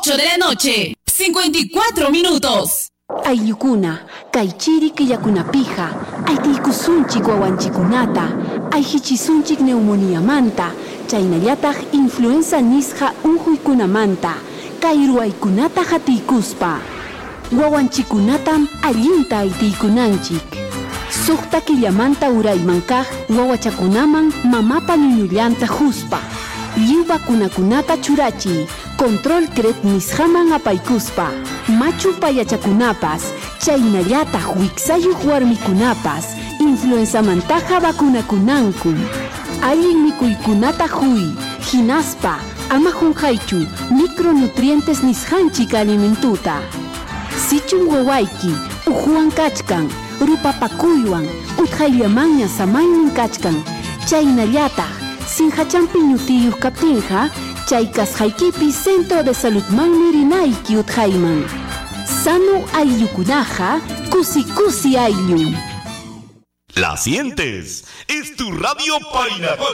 8 de la noche, 54 minutos. Aylukuna, kaychiri killakunapija, aytiykusunchik wawanchikunata, ayhichisunchik neumoniamanta, chaynallataq influenza nisqa unquykunamanta, kay ruwaykunata hatiykuspa. Wawanchikunatam allinta aytiykunanchik. Suqta killamanta urayman kaq wawachakunaman mamapa ñuñullanta huspa. Lliw vacunakunata churachiy, control CREP nisqaman apaykuspa. Machu payachakunapas, chaynallataq wiksayuq warmikunapas, influenzamantaqa vacunakunanku. Allin mikuykunata huy, hinaspa, ama hunqaychu, micronutrientes nisqanchik alimentuta. Sichun wawayki, uhuwan kachkan, rupapakuywan, utqayllamanña samaynin kachkan, chaynallataq, sinhachampi ñutiyuq kaptinqa, chay kasqaykipi Centro de Saludmanmi rinayki utqayman. Sano ayllukunaqa, kusi ayllu. La sientes, es tu Radio Painacocha.